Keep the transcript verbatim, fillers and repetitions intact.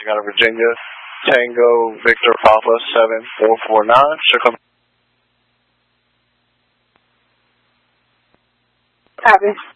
out of Virginia. Tango Victor Papa seven four four nine. Should come. Copy.